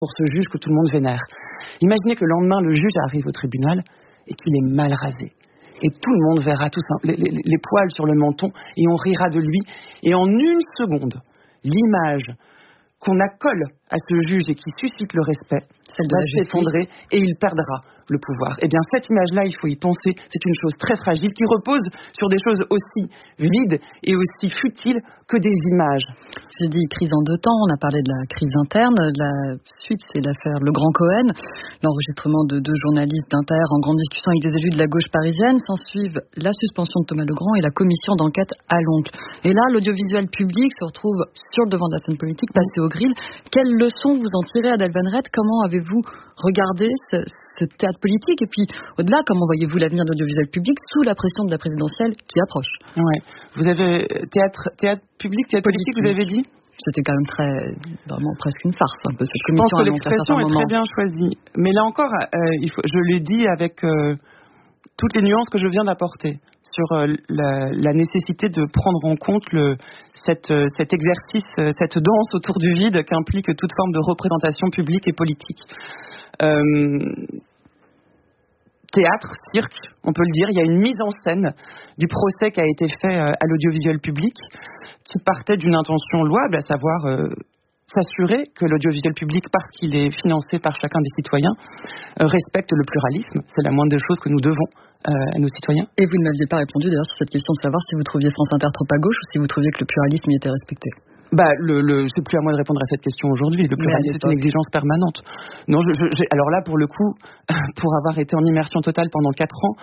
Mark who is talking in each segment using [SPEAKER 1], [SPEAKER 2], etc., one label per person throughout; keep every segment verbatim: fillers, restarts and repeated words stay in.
[SPEAKER 1] pour ce juge que tout le monde vénère. Imaginez que le lendemain, le juge arrive au tribunal et qu'il est mal rasé. Et tout le monde verra tout ça, les, les, les poils sur le menton et on rira de lui. Et en une seconde, l'image qu'on accole à ce juge et qui suscite le respect va s'effondrer et il perdra le pouvoir. Eh bien, cette image-là, il faut y penser. C'est une chose très fragile qui repose sur des choses aussi vides et aussi futiles que des images.
[SPEAKER 2] J'ai dit crise en deux temps. On a parlé de la crise interne. La suite, c'est l'affaire Le Grand Cohen. L'enregistrement de deux journalistes d'Inter en grande discussion avec des élus de la gauche parisienne. S'en suivent la suspension de Thomas Legrand et la commission d'enquête à l'oncle. Et là, l'audiovisuel public se retrouve sur le devant de la scène politique, passé au grill. Quelles leçons vous en tirez, Adèle Van Rett? Comment avez-vous regardé ce, ce théâtre politique? Et puis, au-delà, comment voyez-vous l'avenir de l'audiovisuel public sous la pression de la présidentielle qui approche?
[SPEAKER 1] Ouais. Vous avez théâtre, théâtre public, théâtre politique, politique, vous avez dit?
[SPEAKER 2] C'était quand même très, vraiment presque une farce, un peu, cette
[SPEAKER 1] je
[SPEAKER 2] commission.
[SPEAKER 1] Je pense que l'expression est très bien choisie. Mais là encore, euh, il faut, je l'ai dit avec euh, toutes les nuances que je viens d'apporter sur euh, la, la nécessité de prendre en compte le, cette, euh, cet exercice, euh, cette danse autour du vide qu'implique toute forme de représentation publique et politique. Euh, théâtre, cirque, on peut le dire, il y a une mise en scène du procès qui a été fait euh, à l'audiovisuel public qui partait d'une intention louable, à savoir euh, s'assurer que l'audiovisuel public, parce qu'il est financé par chacun des citoyens, euh, respecte le pluralisme. C'est la moindre des choses que nous devons euh, à nos citoyens.
[SPEAKER 2] Et vous ne m'aviez pas répondu d'ailleurs sur cette question de savoir si vous trouviez France Inter trop à gauche ou si vous trouviez que le pluralisme y était respecté.
[SPEAKER 1] Bah, le, le, c'est plus à moi de répondre à cette question aujourd'hui. Le pluralisme, c'est une exigence permanente. Non, je, je, j'ai, alors là, pour le coup, pour avoir été en immersion totale pendant quatre ans,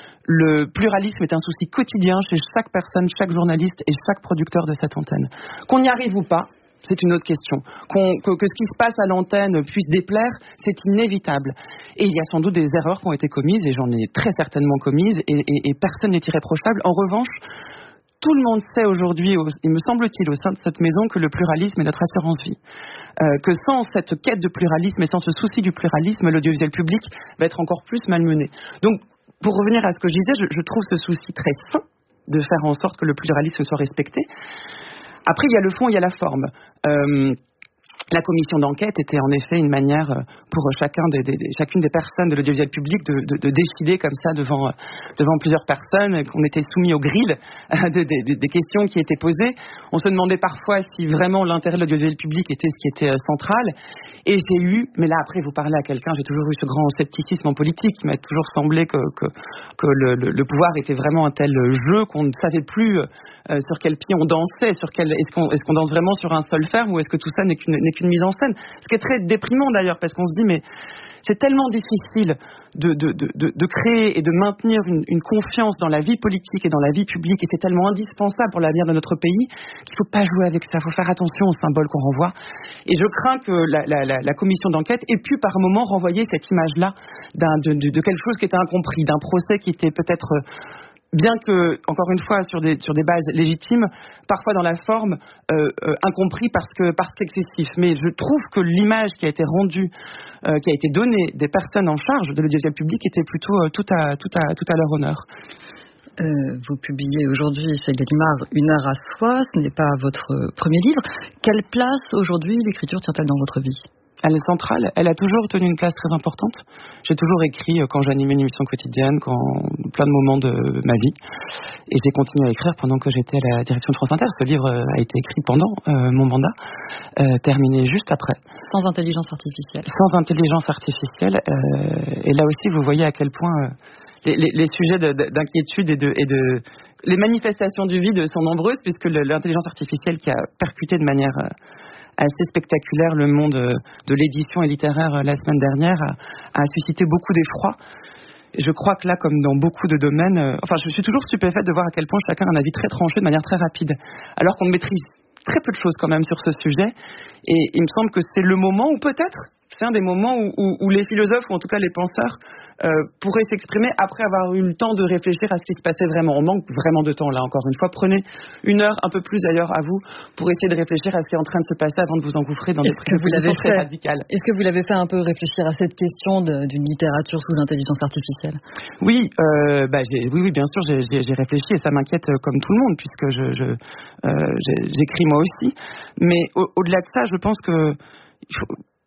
[SPEAKER 1] le pluralisme est un souci quotidien chez chaque personne, chaque journaliste et chaque producteur de cette antenne. Qu'on y arrive ou pas, c'est une autre question. Qu'on, que, que ce qui se passe à l'antenne puisse déplaire, c'est inévitable. Et il y a sans doute des erreurs qui ont été commises, et j'en ai très certainement commises, et, et, et personne n'est irréprochable. En revanche, tout le monde sait aujourd'hui, il me semble-t-il, au sein de cette maison, que le pluralisme est notre assurance vie. Euh, que sans cette quête de pluralisme et sans ce souci du pluralisme, l'audiovisuel public va être encore plus malmené. Donc, pour revenir à ce que je disais, je, je trouve ce souci très sain de faire en sorte que le pluralisme soit respecté. Après, il y a le fond, il y a la forme. Euh, La commission d'enquête était en effet une manière pour chacun des, des, chacune des personnes de l'audiovisuel public de, de, de décider comme ça devant, devant plusieurs personnes, qu'on était soumis au grill de, de, de, des questions qui étaient posées. On se demandait parfois si vraiment l'intérêt de l'audiovisuel public était ce qui était central. Et j'ai eu, mais là après vous parlez à quelqu'un, j'ai toujours eu ce grand scepticisme en politique, il m'a toujours semblé que, que, que le, le, le pouvoir était vraiment un tel jeu qu'on ne savait plus euh, sur quel pied on dansait, sur quel, est-ce qu'on, est-ce qu'on danse vraiment sur un seul ferme ou est-ce que tout ça n'est qu'une, n'est qu'une mise en scène. Ce qui est très déprimant d'ailleurs, parce qu'on se dit mais c'est tellement difficile de, de, de, de, de créer et de maintenir une, une confiance dans la vie politique et dans la vie publique, et c'est tellement indispensable pour l'avenir de notre pays qu'il ne faut pas jouer avec ça, il faut faire attention aux symboles qu'on renvoie. Et je crains que la, la, la, la commission d'enquête ait pu par moment renvoyer cette image-là d'un, de, de, de quelque chose qui était incompris, d'un procès qui était peut-être... bien que, encore une fois, sur des, sur des bases légitimes, parfois dans la forme, euh, euh, incompris parce que parce qu'excessif. Mais je trouve que l'image qui a été rendue, euh, qui a été donnée des personnes en charge de l'audiovisuel public était plutôt euh, tout, à, tout, à, tout à leur honneur.
[SPEAKER 2] Euh, vous publiez aujourd'hui chez Gallimard Une heure à soi, ce n'est pas votre premier livre. Quelle place aujourd'hui l'écriture tient-elle dans votre vie ?
[SPEAKER 1] Elle est centrale, elle a toujours tenu une place très importante. J'ai toujours écrit quand j'animais une émission quotidienne, quand plein de moments de ma vie. Et j'ai continué à écrire pendant que j'étais à la direction de France Inter. Ce livre a été écrit pendant euh, mon mandat, euh, terminé juste après.
[SPEAKER 2] Sans intelligence artificielle.
[SPEAKER 1] Sans intelligence artificielle. Euh, et là aussi, vous voyez à quel point euh, les, les, les sujets de, de, d'inquiétude et de, et de... Les manifestations du vide sont nombreuses, puisque le, l'intelligence artificielle qui a percuté de manière... Euh, assez spectaculaire le monde de l'édition et littéraire la semaine dernière a, a suscité beaucoup d'effroi. Je crois que là, comme dans beaucoup de domaines, euh, enfin, je suis toujours stupéfaite de voir à quel point chacun a un avis très tranché de manière très rapide, alors qu'on maîtrise très peu de choses quand même sur ce sujet. Et il me semble que c'est le moment où peut-être, c'est un des moments où, où, où les philosophes, ou en tout cas les penseurs, euh, pourraient s'exprimer après avoir eu le temps de réfléchir à ce qui se passait vraiment. On manque vraiment de temps là, encore une fois. Prenez une heure, un peu plus d'ailleurs à vous, pour essayer de réfléchir à ce qui est en train de se passer avant de vous engouffrer dans des propositions très radicales.
[SPEAKER 2] Est-ce que vous l'avez fait un peu réfléchir à cette question de, d'une littérature sous intelligence artificielle ?
[SPEAKER 1] Oui, euh, bah, j'ai, oui, oui, bien sûr, j'ai, j'ai, j'ai réfléchi et ça m'inquiète comme tout le monde, puisque je, je, euh, j'ai, j'écris moi aussi. Mais au, au-delà de ça, je pense que il faut,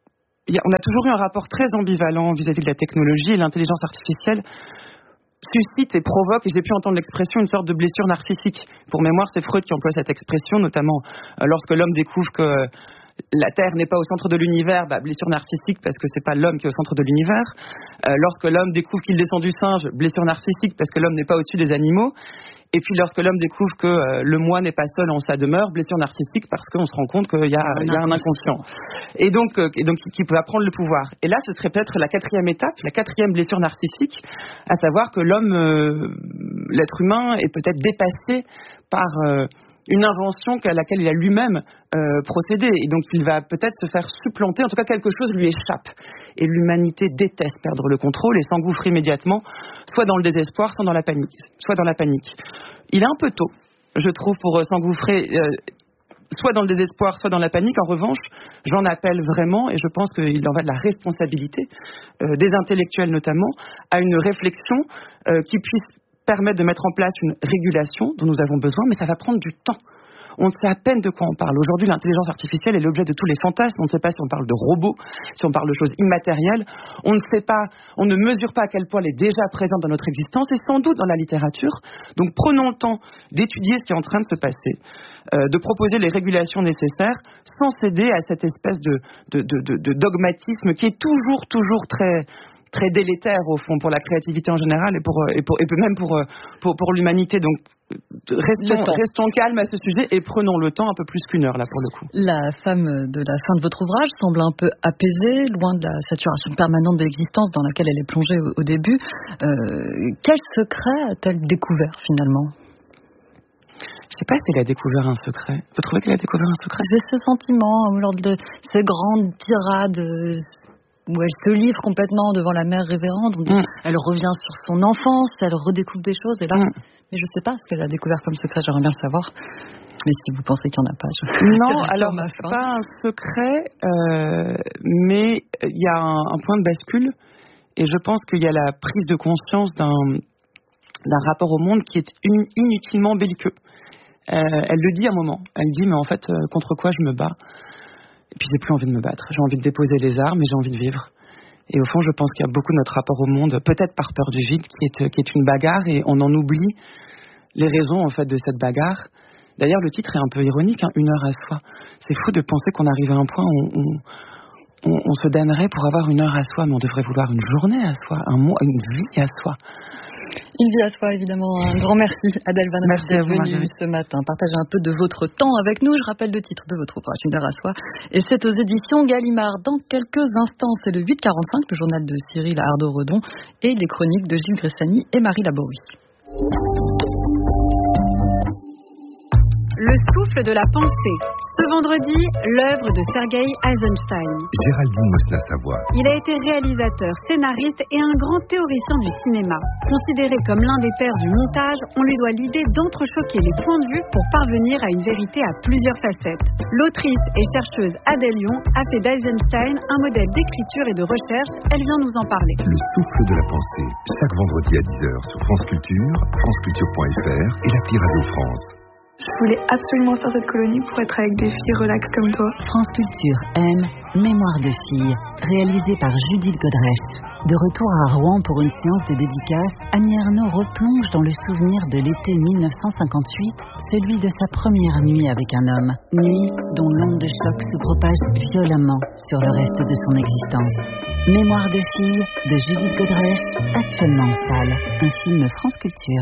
[SPEAKER 1] y a, on a toujours eu un rapport très ambivalent vis-à-vis de la technologie, et l'intelligence artificielle suscite et provoque, et j'ai pu entendre l'expression, une sorte de blessure narcissique. Pour mémoire, c'est Freud qui emploie cette expression, notamment euh, lorsque l'homme découvre que euh, la Terre n'est pas au centre de l'univers, bah, blessure narcissique parce que c'est pas l'homme qui est au centre de l'univers. Euh, lorsque l'homme découvre qu'il descend du singe, blessure narcissique parce que l'homme n'est pas au-dessus des animaux. Et puis lorsque l'homme découvre que euh, le moi n'est pas seul en sa demeure, blessure narcissique parce qu'on se rend compte qu'il y a, il y a un inconscient. Et donc, euh, et donc qui peut prendre le pouvoir. Et là, ce serait peut-être la quatrième étape, la quatrième blessure narcissique, à savoir que l'homme, euh, l'être humain, est peut-être dépassé par euh, une invention à laquelle il a lui-même euh, procédé. Et donc il va peut-être se faire supplanter, en tout cas quelque chose lui échappe. Et l'humanité déteste perdre le contrôle et s'engouffre immédiatement, soit dans le désespoir, soit dans la panique. Soit dans la panique. Il est un peu tôt, je trouve, pour euh, s'engouffrer euh, soit dans le désespoir, soit dans la panique. En revanche, j'en appelle vraiment, et je pense qu'il en va de la responsabilité euh, des intellectuels notamment, à une réflexion euh, qui puisse permettre de mettre en place une régulation dont nous avons besoin, mais ça va prendre du temps. On sait à peine de quoi on parle. Aujourd'hui, l'intelligence artificielle est l'objet de tous les fantasmes. On ne sait pas si on parle de robots, si on parle de choses immatérielles. On ne sait pas, on ne mesure pas à quel point elle est déjà présente dans notre existence et sans doute dans la littérature. Donc prenons le temps d'étudier ce qui est en train de se passer, euh, de proposer les régulations nécessaires sans céder à cette espèce de, de, de, de, de dogmatisme qui est toujours, toujours très... très délétère au fond pour la créativité en général et pour et pour et même pour pour, pour l'humanité. Donc restons restons calmes à ce sujet et prenons le temps un peu plus qu'une heure là pour le coup.
[SPEAKER 2] La femme de la fin de votre ouvrage semble un peu apaisée, loin de la saturation permanente de l'existence dans laquelle elle est plongée au, au début. Euh, quel secret a-t-elle découvert finalement?
[SPEAKER 1] Je ne sais pas si elle a découvert un secret. Vous trouvez qu'elle a découvert un secret?
[SPEAKER 2] J'ai ce sentiment lors de ces grandes tirades où elle se livre complètement devant la mère révérende. Mm. Elle revient sur son enfance, elle redécouvre des choses. Et là, mm. mais je ne sais pas ce qu'elle a découvert comme secret, j'aimerais bien le savoir. Mais si vous pensez qu'il n'y en a pas, je
[SPEAKER 1] non, alors, pas un secret, euh, mais il y a un, un point de bascule. Et je pense qu'il y a la prise de conscience d'un, d'un rapport au monde qui est in, inutilement belliqueux. Euh, elle le dit à un moment. Elle dit, mais en fait, euh, contre quoi je me bats? Et puis j'ai plus envie de me battre, j'ai envie de déposer les armes et j'ai envie de vivre. Et au fond, je pense qu'il y a beaucoup de notre rapport au monde, peut-être par peur du vide, qui est, qui est une bagarre, et on en oublie les raisons en fait de cette bagarre. D'ailleurs, le titre est un peu ironique, hein, Une heure à soi. C'est fou de penser qu'on arrive à un point où on, on, on se damnerait pour avoir une heure à soi, mais on devrait vouloir une journée à soi, un mois, une vie à soi.
[SPEAKER 2] Une vie à soi, évidemment. Un grand merci, Adèle Van Herk, d'être venue ce matin partager un peu de votre temps avec nous. Je rappelle le titre de votre ouvrage, Une heure à soi. Et c'est aux éditions Gallimard. Dans quelques instants, c'est le huit quarante-cinq, le journal de Cyril Ardo-Redon et les chroniques de Gilles Gressani et Marie Laborie.
[SPEAKER 3] Le souffle de la pensée. Ce vendredi, l'œuvre de Sergei Eisenstein.
[SPEAKER 4] Géraldine Mosna-Savoie.
[SPEAKER 3] Il a été réalisateur, scénariste et un grand théoricien du cinéma. Considéré comme l'un des pères du montage, on lui doit l'idée d'entrechoquer les points de vue pour parvenir à une vérité à plusieurs facettes. L'autrice et chercheuse Adèle Lyon a fait d'Eisenstein un modèle d'écriture et de recherche. Elle vient nous en parler.
[SPEAKER 4] Le souffle de la pensée, chaque vendredi à dix heures sur France Culture, franceculture point f r et l'appli Radio France.
[SPEAKER 5] Je voulais absolument faire cette colonie pour être avec des filles relax comme toi.
[SPEAKER 6] France Culture aime Mémoire de filles, réalisée par Judith Godrèche. De retour à Rouen pour une séance de dédicace, Annie Ernaux replonge dans le souvenir de l'été mille neuf cent cinquante-huit, celui de sa première nuit avec un homme. Nuit dont l'onde de choc se propage violemment sur le reste de son existence. Mémoire de filles de Judith Godrèche, actuellement en salle. Un film France Culture.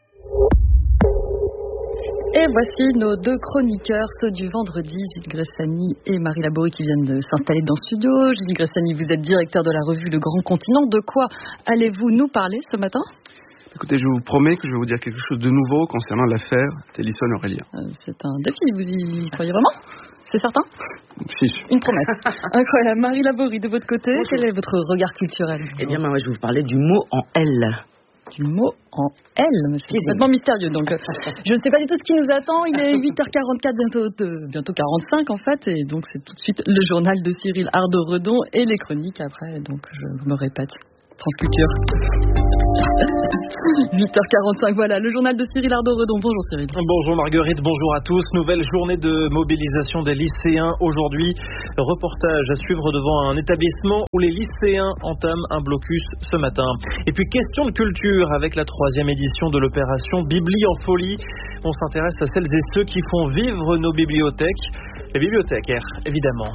[SPEAKER 2] Et voici nos deux chroniqueurs, ceux du vendredi, Gilles Gressani et Marie Laborie qui viennent de s'installer dans le studio. Gilles Gressani, vous êtes directeur de la revue Le Grand Continent. De quoi allez-vous nous parler ce matin ?
[SPEAKER 7] Écoutez, je vous promets que je vais vous dire quelque chose de nouveau concernant l'affaire Télisson-Aurélien.
[SPEAKER 2] Euh, c'est un défi, vous y croyez vraiment ? C'est certain ?
[SPEAKER 7] Si.
[SPEAKER 2] Une promesse. Incroyable. Marie Laborie, de votre côté, bonjour. Quel est votre regard culturel ?
[SPEAKER 8] Eh bien, moi, je vais vous parler du mot en L.
[SPEAKER 2] Du mot en L, mais c'est complètement mystérieux. Donc, euh, je ne sais pas du tout ce qui nous attend. Il est huit heures quarante-quatre, bientôt, euh, bientôt quarante-cinq en fait, et donc c'est tout de suite le journal de Cyril Ardo-Redon et les chroniques après. Donc, je me répète. France Culture. huit heures quarante-cinq, voilà, le journal de Cyril Ardo-Redon. Bonjour Cyril.
[SPEAKER 9] Bonjour Marguerite, bonjour à tous. Nouvelle journée de mobilisation des lycéens aujourd'hui. Reportage à suivre devant un établissement où les lycéens entament un blocus ce matin. Et puis question de culture avec la troisième édition de l'opération Bibli en folie. On s'intéresse à celles et ceux qui font vivre nos bibliothèques. Les bibliothécaires, évidemment.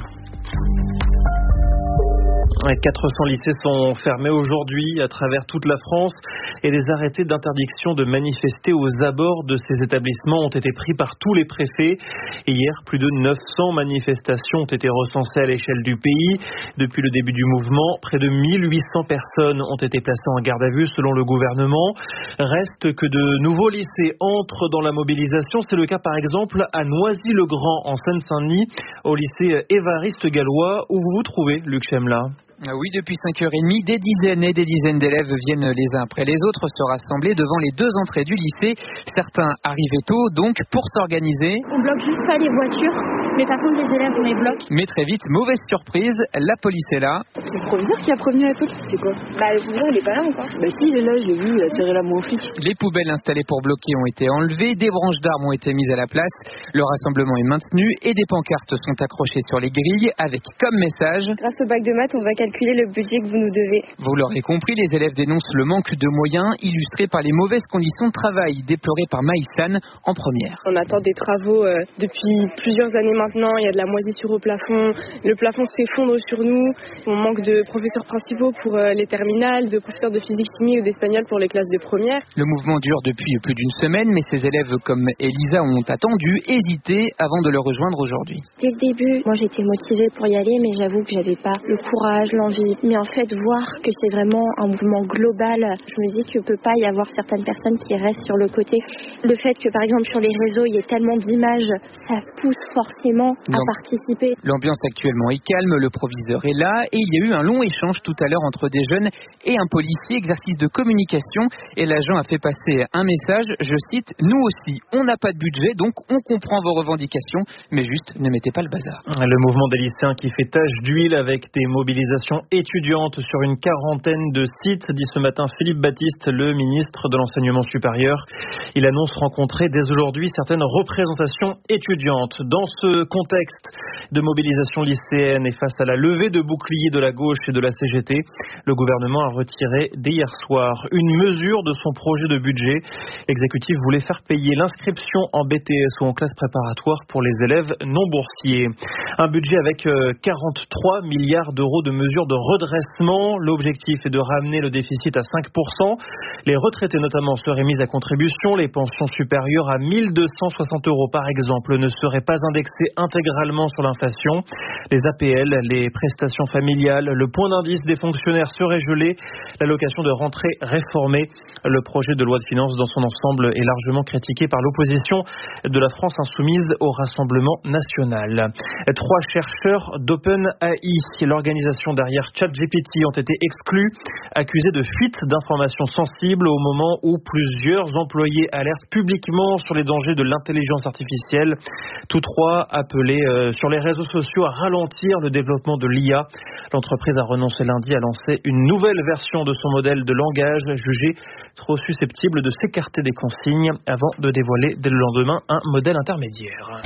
[SPEAKER 9] quatre cents lycées sont fermés aujourd'hui à travers toute la France et des arrêtés d'interdiction de manifester aux abords de ces établissements ont été pris par tous les préfets. Hier, plus de neuf cents manifestations ont été recensées à l'échelle du pays. Depuis le début du mouvement, près de mille huit cents personnes ont été placées en garde à vue selon le gouvernement. Reste que de nouveaux lycées entrent dans la mobilisation. C'est le cas par exemple à Noisy-le-Grand en Seine-Saint-Denis, au lycée Évariste Gallois où vous vous trouvez, Luc Chemla.
[SPEAKER 10] Oui, depuis cinq heures trente, des dizaines et des dizaines d'élèves viennent les uns après les autres se rassembler devant les deux entrées du lycée. Certains arrivaient tôt, donc, pour s'organiser.
[SPEAKER 11] On bloque juste pas les voitures, mais par contre les élèves on les bloque.
[SPEAKER 10] Mais très vite, mauvaise surprise, la police est là.
[SPEAKER 11] C'est le proviseur qui a prévenu la police, c'est quoi? Bah le proviseur il est pas là encore. Bah si, il est là, je l'ai vu, il a tiré la main au flic.
[SPEAKER 10] Les poubelles installées pour bloquer ont été enlevées, des branches d'arbres ont été mises à la place, le rassemblement est maintenu et des pancartes sont accrochées sur les grilles avec comme message:
[SPEAKER 11] grâce au bac de maths, on va calculer le budget que vous nous devez.
[SPEAKER 10] Vous l'aurez compris, les élèves dénoncent le manque de moyens illustré par les mauvaises conditions de travail déplorées par Maïsane en première.
[SPEAKER 11] On attend des travaux euh, depuis plusieurs années maintenant, il y a de la moisissure au plafond, le plafond s'effondre sur nous, on manque de professeurs principaux pour euh, les terminales, de professeurs de physique, chimie ou d'espagnol pour les classes de première.
[SPEAKER 10] Le mouvement dure depuis plus d'une semaine, mais ces élèves comme Elisa ont attendu, hésité avant de le rejoindre aujourd'hui.
[SPEAKER 11] Dès le début, moi j'étais motivée pour y aller, mais j'avoue que j'avais pas le courage, l'envie. Mais en fait, voir que c'est vraiment un mouvement global, je me dis qu'il ne peut pas y avoir certaines personnes qui restent sur le côté. Le fait que, par exemple, sur les réseaux, il y ait tellement d'images, ça pousse forcément à participer.
[SPEAKER 10] L'ambiance actuellement est calme, le proviseur est là et il y a eu un long échange tout à l'heure entre des jeunes et un policier, exercice de communication. Et l'agent a fait passer un message, je cite: « Nous aussi, on n'a pas de budget, donc on comprend vos revendications, mais juste ne mettez pas le bazar. »
[SPEAKER 9] Le mouvement des lycéens qui fait tache d'huile avec des mobilisations étudiantes sur une quarantaine de sites, dit ce matin Philippe Baptiste, le ministre de l'Enseignement supérieur. Il annonce rencontrer dès aujourd'hui certaines représentations étudiantes. Dans ce contexte de mobilisation lycéenne et face à la levée de boucliers de la gauche et de la C G T, le gouvernement a retiré dès hier soir une mesure de son projet de budget. L'exécutif voulait faire payer l'inscription en B T S ou en classe préparatoire pour les élèves non boursiers. Un budget avec quarante-trois milliards d'euros de mesures de redressement. L'objectif est de ramener le déficit à cinq pour cent. Les retraités notamment seraient mis à contribution. Les pensions supérieures à mille deux cent soixante euros par exemple ne seraient pas indexées intégralement sur l'inflation. Les A P L, les prestations familiales, le point d'indice des fonctionnaires seraient gelés. L'allocation de rentrée réformée. Le projet de loi de finances dans son ensemble est largement critiqué par l'opposition de la France insoumise au Rassemblement national. Trois chercheurs d'OpenAI, l'organisation derrière ChatGPT, ont été exclus, accusés de fuite d'informations sensibles au moment où plusieurs employés alertent publiquement sur les dangers de l'intelligence artificielle. Tous trois appelaient euh, sur les réseaux sociaux à ralentir le développement de l'I A. L'entreprise a renoncé lundi à lancer une nouvelle version de son modèle de langage, jugé trop susceptible de s'écarter des consignes avant de dévoiler dès le lendemain un modèle intermédiaire.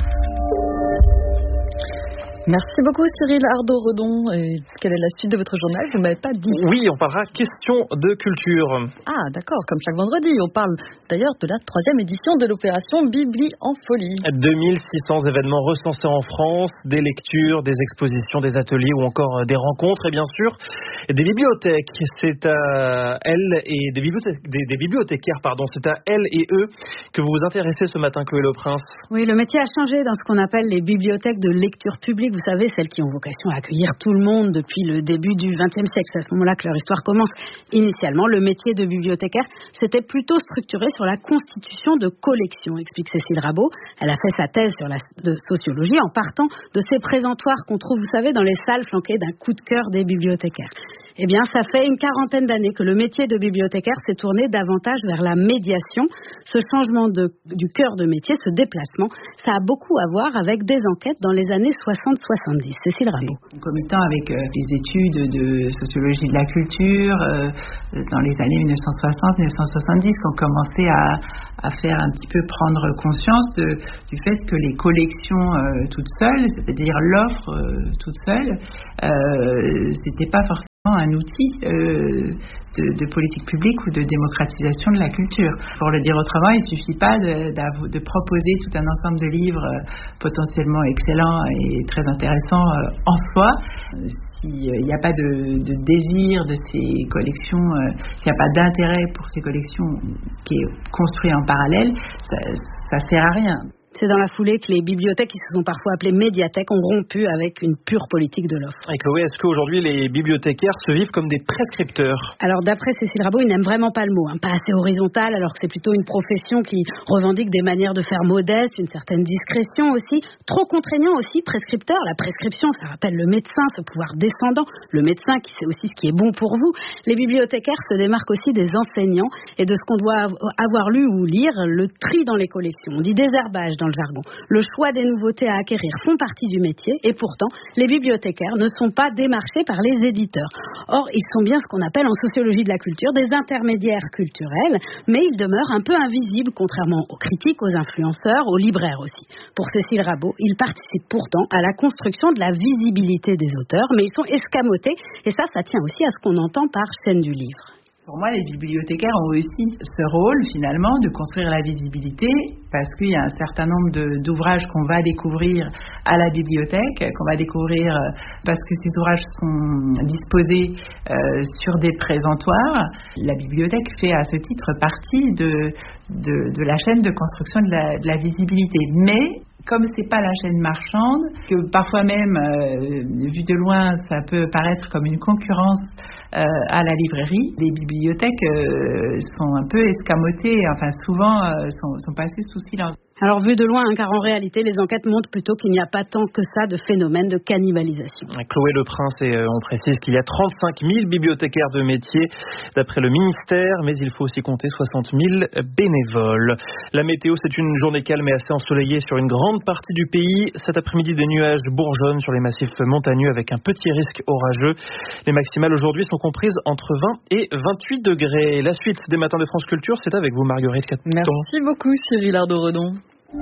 [SPEAKER 2] Merci beaucoup Cyril Ardo-Redon. Et quelle est la suite de votre journal? Vous ne m'avez pas dit.
[SPEAKER 9] Oui, on parlera question de culture.
[SPEAKER 2] Ah d'accord, comme chaque vendredi. On parle d'ailleurs de la troisième édition de l'opération Bibli en folie.
[SPEAKER 9] deux mille six cents événements recensés en France, des lectures, des expositions, des ateliers ou encore des rencontres et bien sûr des bibliothèques. C'est à elles et des, bibliothéc- des, des bibliothécaires, pardon, c'est à elles et eux que vous vous intéressez ce matin, Chloé Le Prince.
[SPEAKER 3] Oui, le métier a changé dans ce qu'on appelle les bibliothèques de lecture publique. Vous savez, celles qui ont vocation à accueillir tout le monde depuis le début du vingtième siècle. C'est à ce moment-là que leur histoire commence. Initialement, le métier de bibliothécaire s'était plutôt structuré sur la constitution de collections, explique Cécile Rabot. Elle a fait sa thèse sur la de sociologie en partant de ces présentoirs qu'on trouve, vous savez, dans les salles flanquées d'un coup de cœur des bibliothécaires. Eh bien, ça fait une quarantaine d'années que le métier de bibliothécaire s'est tourné davantage vers la médiation. Ce changement de, du cœur de métier, ce déplacement, ça a beaucoup à voir avec des enquêtes dans les années soixante soixante-dix. Cécile Rabault.
[SPEAKER 12] Concomitant avec euh, les études de sociologie de la culture euh, dans les années mille neuf cent soixante mille neuf cent soixante-dix, qu'on commençait à, à faire un petit peu prendre conscience de, du fait que les collections euh, toutes seules, c'est-à-dire l'offre euh, toute seule, euh, c'était pas forcément un outil euh, de, de politique publique ou de démocratisation de la culture. Pour le dire autrement, il ne suffit pas de, de proposer tout un ensemble de livres euh, potentiellement excellents et très intéressants euh, en soi. Euh, S'il n'y a pas de, de désir de ces collections, euh, s'il n'y a pas d'intérêt pour ces collections qui est construit en parallèle, ça ne sert à rien.
[SPEAKER 3] C'est dans la foulée que les bibliothèques, qui se sont parfois appelées médiathèques, ont rompu avec une pure politique de l'offre.
[SPEAKER 9] Et Chloé, est-ce qu'aujourd'hui les bibliothécaires se vivent comme des prescripteurs ?
[SPEAKER 3] Alors d'après Cécile Rabault, ils n'aiment vraiment pas le mot, hein, pas assez horizontal, alors que c'est plutôt une profession qui revendique des manières de faire modestes, une certaine discrétion aussi, trop contraignant aussi, prescripteur. La prescription, ça rappelle le médecin, ce pouvoir descendant, le médecin qui sait aussi ce qui est bon pour vous. Les bibliothécaires se démarquent aussi des enseignants et de ce qu'on doit avoir lu ou lire, le tri dans les collections. On dit désherbage dans le jargon. Le choix des nouveautés à acquérir font partie du métier et pourtant, les bibliothécaires ne sont pas démarchés par les éditeurs. Or, ils sont bien ce qu'on appelle en sociologie de la culture des intermédiaires culturels, mais ils demeurent un peu invisibles, contrairement aux critiques, aux influenceurs, aux libraires aussi. Pour Cécile Rabault, ils participent pourtant à la construction de la visibilité des auteurs, mais ils sont escamotés et ça, ça tient aussi à ce qu'on entend par chaîne du livre.
[SPEAKER 12] Pour moi, les bibliothécaires ont aussi ce rôle, finalement, de construire la visibilité, parce qu'il y a un certain nombre de, d'ouvrages qu'on va découvrir à la bibliothèque, qu'on va découvrir parce que ces ouvrages sont disposés euh, sur des présentoirs. La bibliothèque fait à ce titre partie de, de, de la chaîne de construction de la, de la visibilité. Mais comme c'est pas la chaîne marchande, que parfois même, euh, vu de loin, ça peut paraître comme une concurrence euh, à la librairie, les bibliothèques euh, sont un peu escamotées, enfin souvent euh, sont, sont passées sous silence.
[SPEAKER 3] Alors vu de loin, hein, car en réalité, les enquêtes montrent plutôt qu'il n'y a pas tant que ça de phénomène de cannibalisation.
[SPEAKER 9] Chloé Le Prince, et euh, on précise qu'il y a trente-cinq mille bibliothécaires de métier d'après le ministère, mais il faut aussi compter soixante mille bénévoles. La météo, c'est une journée calme et assez ensoleillée sur une grande partie du pays. Cet après-midi, des nuages bourgeonnent sur les massifs montagneux avec un petit risque orageux. Les maximales aujourd'hui sont comprises entre vingt et vingt-huit degrés. La suite des matins de France Culture, c'est avec vous, Marguerite Caton.
[SPEAKER 2] Merci beaucoup, Cyril Ardo-Redon.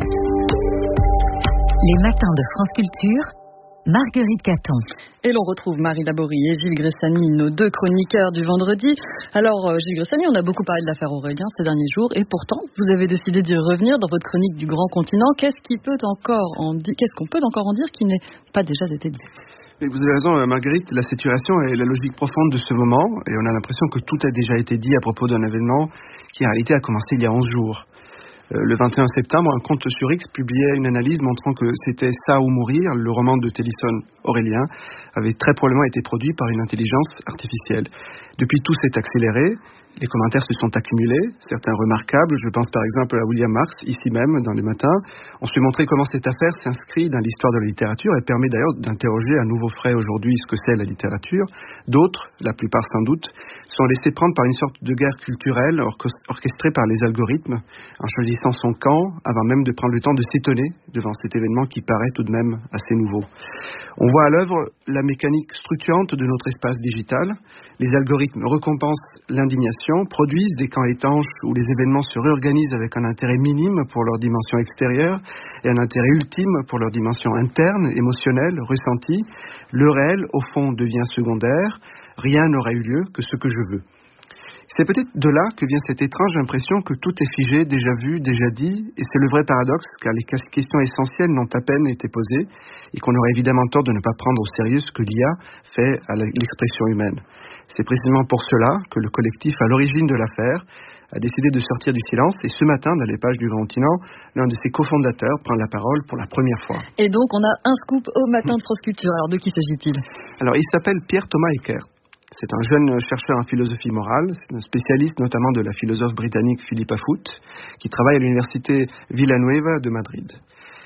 [SPEAKER 6] Les matins de France Culture, Marguerite Caton.
[SPEAKER 2] Et l'on retrouve Marie Laborie et Gilles Gressani, nos deux chroniqueurs du vendredi. Alors, Gilles Gressani, on a beaucoup parlé de l'affaire Aurélien ces derniers jours, et pourtant, vous avez décidé d'y revenir dans votre chronique du Grand Continent. Qu'est-ce qui peut encore en di- Qu'est-ce qu'on peut encore en dire qui n'ait pas déjà été dit ?
[SPEAKER 7] Et vous avez raison, Marguerite, la situation et la logique profonde de ce moment, et on a l'impression que tout a déjà été dit à propos d'un événement qui en réalité a commencé il y a onze jours. Le vingt et un septembre, un compte sur X publiait une analyse montrant que c'était Ça ou mourir, le roman de Tennyson Aurélien, avait très probablement été produit par une intelligence artificielle. Depuis, tout s'est accéléré. Les commentaires se sont accumulés, certains remarquables. Je pense par exemple à William Marx, ici même, dans les matins. On se montrait comment cette affaire s'inscrit dans l'histoire de la littérature et permet d'ailleurs d'interroger à nouveau frais aujourd'hui ce que c'est la littérature. D'autres, la plupart sans doute, sont laissés prendre par une sorte de guerre culturelle orchestrée par les algorithmes, en choisissant son camp avant même de prendre le temps de s'étonner devant cet événement qui paraît tout de même assez nouveau. On voit à l'œuvre la mécanique structurante de notre espace digital. Les algorithmes récompensent l'indignation, produisent des camps étanches où les événements se réorganisent avec un intérêt minime pour leur dimension extérieure et un intérêt ultime pour leur dimension interne, émotionnelle, ressentie. Le réel, au fond, devient secondaire. Rien n'aura eu lieu que ce que je veux. C'est peut-être de là que vient cette étrange impression que tout est figé, déjà vu, déjà dit, et c'est le vrai paradoxe, car les questions essentielles n'ont à peine été posées, et qu'on aurait évidemment tort de ne pas prendre au sérieux ce que l'I A fait à l'expression humaine. C'est précisément pour cela que le collectif à l'origine de l'affaire a décidé de sortir du silence, et ce matin, dans les pages du Grand Continent, l'un de ses cofondateurs prend la parole pour la première fois.
[SPEAKER 2] Et donc, on a un scoop au matin de France Culture. Alors, de qui s'agit-il ?
[SPEAKER 7] Alors, il s'appelle Pierre Thomas Eckert. C'est un jeune chercheur en philosophie morale, c'est un spécialiste notamment de la philosophe britannique Philippa Foot, qui travaille à l'université Villanueva de Madrid.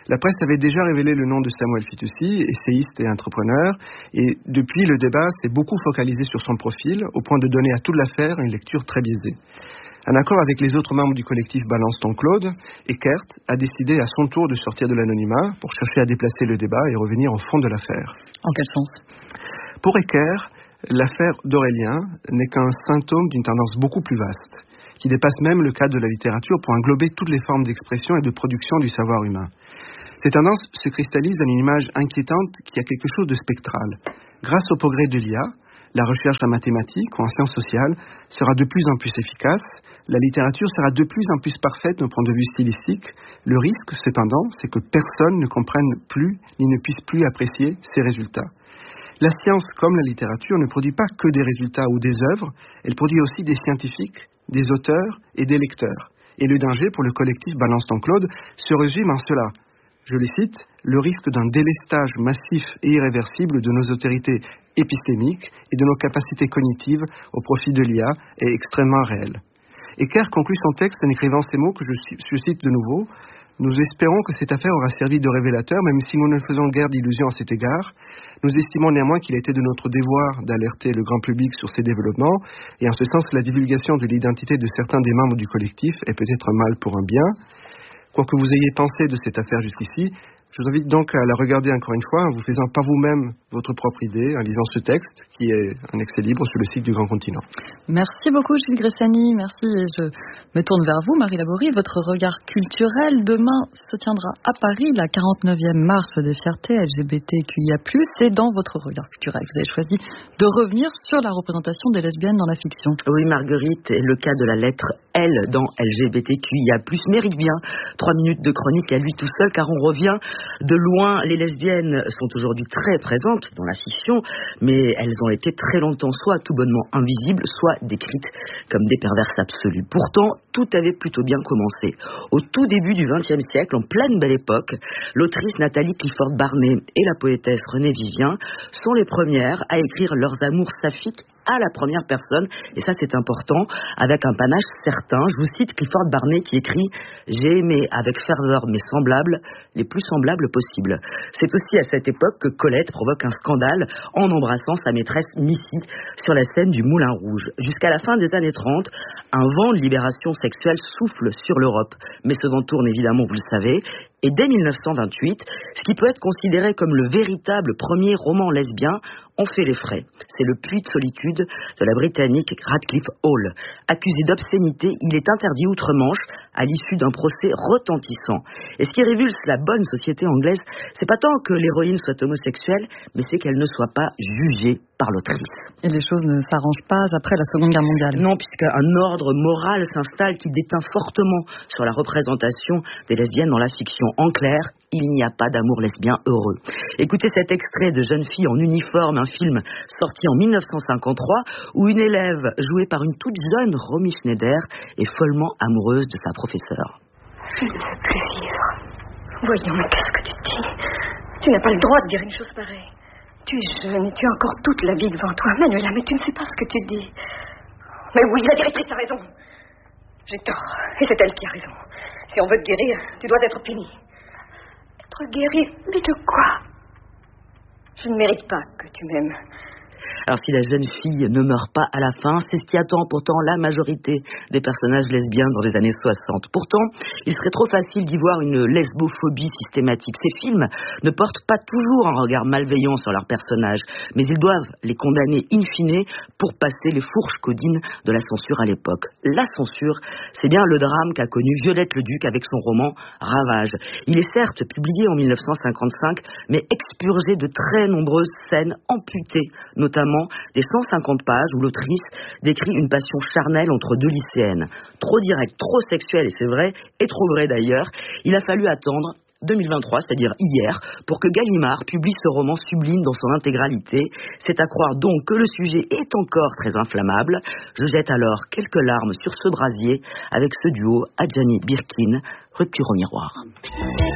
[SPEAKER 7] La presse avait déjà révélé le nom de Samuel Fitoussi, essayiste et entrepreneur, et depuis le débat s'est beaucoup focalisé sur son profil, au point de donner à toute l'affaire une lecture très biaisée. En accord avec les autres membres du collectif Balance ton Claude, Eckert a décidé à son tour de sortir de l'anonymat pour chercher à déplacer le débat et revenir au fond de l'affaire.
[SPEAKER 2] En quel sens ?
[SPEAKER 7] Pour Eckert, l'affaire d'Aurélien n'est qu'un symptôme d'une tendance beaucoup plus vaste, qui dépasse même le cadre de la littérature pour englober toutes les formes d'expression et de production du savoir humain. Ces tendances se cristallisent dans une image inquiétante qui a quelque chose de spectral. Grâce au progrès de l'I A, la recherche en mathématiques ou en sciences sociales sera de plus en plus efficace, la littérature sera de plus en plus parfaite d'un point de vue stylistique. Le risque, cependant, c'est que personne ne comprenne plus ni ne puisse plus apprécier ces résultats. La science, comme la littérature, ne produit pas que des résultats ou des œuvres, elle produit aussi des scientifiques, des auteurs et des lecteurs. Et le danger pour le collectif Balance ton Claude se résume en cela. Je les cite, le risque d'un délestage massif et irréversible de nos autorités épistémiques et de nos capacités cognitives au profit de l'I A est extrêmement réel. Eckert conclut son texte en écrivant ces mots que je, je cite de nouveau. Nous espérons que cette affaire aura servi de révélateur, même si nous ne faisons guère d'illusions à cet égard. Nous estimons néanmoins qu'il a été de notre devoir d'alerter le grand public sur ces développements, et en ce sens, la divulgation de l'identité de certains des membres du collectif est peut-être un mal pour un bien. Quoi que vous ayez pensé de cette affaire jusqu'ici, je vous invite donc à la regarder encore une fois en vous faisant pas vous-même votre propre idée, en lisant ce texte qui est un accès libre sur le site du Grand Continent.
[SPEAKER 2] Merci beaucoup Gilles Gressani, merci. Et je me tourne vers vous, Marie Laborie. Votre regard culturel, demain se tiendra à Paris, la quarante-neuvième marche des fiertés L G B T Q I A plus, et dans votre regard culturel, vous avez choisi de revenir sur la représentation des lesbiennes dans la fiction.
[SPEAKER 8] Oui, Marguerite, le cas de la lettre L dans L G B T Q I A plus mérite bien trois minutes de chronique à lui tout seul, car on revient de loin. Les lesbiennes sont aujourd'hui très présentes dans la fiction, mais elles ont été très longtemps soit tout bonnement invisibles, soit décrites comme des perverses absolues. Pourtant, tout avait plutôt bien commencé. Au tout début du vingtième siècle, en pleine belle époque, l'autrice Nathalie Clifford Barney et la poétesse Renée Vivien sont les premières à écrire leurs amours saphiques à la première personne, et ça c'est important, avec un panache certain. Je vous cite Clifford Barney qui écrit « J'ai aimé avec ferveur mes semblables, les plus semblables possibles ». C'est aussi à cette époque que Colette provoque un scandale en embrassant sa maîtresse Missy sur la scène du Moulin Rouge. Jusqu'à la fin des années trente, un vent de libération sexuelle souffle sur l'Europe, mais ce vent tourne évidemment, vous le savez, et dès mille neuf cent vingt-huit, ce qui peut être considéré comme le véritable premier roman lesbien ont fait les frais. C'est Le Puits de solitude de la Britannique Radcliffe Hall. Accusé d'obscénité, il est interdit outre-Manche à l'issue d'un procès retentissant. Et ce qui révulse la bonne société anglaise, c'est pas tant que l'héroïne soit homosexuelle, mais c'est qu'elle ne soit pas jugée par l'autrice.
[SPEAKER 2] Et les choses ne s'arrangent pas après la Seconde Guerre mondiale.
[SPEAKER 8] Non, puisqu'un ordre moral s'installe qui déteint fortement sur la représentation des lesbiennes dans la fiction. En clair, il n'y a pas d'amour lesbien heureux. Écoutez cet extrait de Jeune fille en uniforme, un film sorti en mille neuf cent cinquante-trois, où une élève, jouée par une toute jeune Romy Schneider, est follement amoureuse de sa professeure.
[SPEAKER 13] Je ne veux plus vivre. Voyons, mais qu'est-ce que tu dis ? Tu n'as pas le droit de dire une chose pareille. Tu es jeune et tu as encore toute la vie devant toi, Manuela, mais tu ne sais pas ce que tu dis. Mais oui, la directrice a raison. J'ai tort, et c'est elle qui a raison. Si on veut te guérir, tu dois être puni. Être guéri, mais de quoi ? Je ne mérite pas que tu m'aimes.
[SPEAKER 8] Alors si la jeune fille ne meurt pas à la fin, c'est ce qui attend pourtant la majorité des personnages lesbiens dans les années soixante. Pourtant, il serait trop facile d'y voir une lesbophobie systématique. Ces films ne portent pas toujours un regard malveillant sur leurs personnages, mais ils doivent les condamner in fine pour passer les fourches codines de la censure à l'époque. La censure, c'est bien le drame qu'a connu Violette Leduc avec son roman Ravage. Il est certes publié en mille neuf cent cinquante-cinq, mais expurgé de très nombreuses scènes amputées, notamment des cent cinquante pages où l'autrice décrit une passion charnelle entre deux lycéennes. Trop direct, trop sexuel, et c'est vrai, et trop vrai d'ailleurs. Il a fallu attendre deux mille vingt-trois, c'est-à-dire hier, pour que Gallimard publie ce roman sublime dans son intégralité. C'est à croire donc que le sujet est encore très inflammable. Je jette alors quelques larmes sur ce brasier avec ce duo Adjani Birkin, Rupture au miroir.